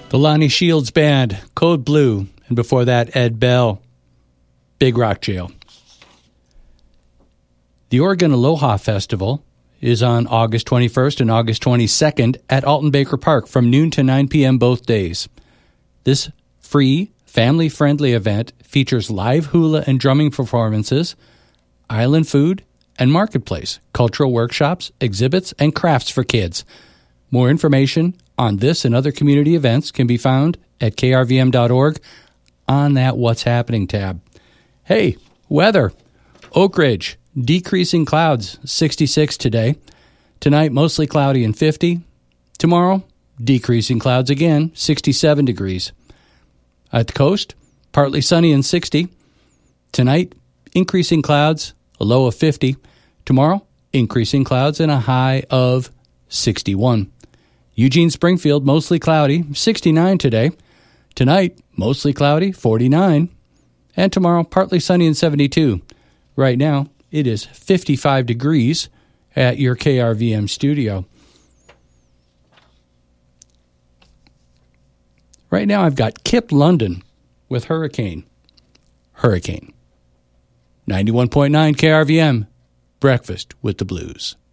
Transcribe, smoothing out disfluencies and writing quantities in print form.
The Lonnie Shields Band, Code Blue, and before that, Ed Bell, Big Rock Jail. The Oregon Aloha Festival is on August 21st and August 22nd at Alton Baker Park from noon to 9 p.m. both days. This free, family-friendly event features live hula and drumming performances, island food, and marketplace, cultural workshops, exhibits, and crafts for kids. More information on this and other community events can be found at krvm.org on that What's Happening tab. Hey, weather. Oak Ridge, decreasing clouds, 66 today. Tonight, mostly cloudy and 50. Tomorrow, decreasing clouds again, 67 degrees. At the coast, partly sunny and 60. Tonight, increasing clouds, a low of 50. Tomorrow, increasing clouds and a high of 61. Eugene Springfield, mostly cloudy, 69 today. Tonight, mostly cloudy, 49. And tomorrow, partly sunny and 72. Right now, it is 55 degrees at your KRVM studio. Right now, I've got Kip London with Hurricane. 91.9 KRVM, Breakfast with the Blues.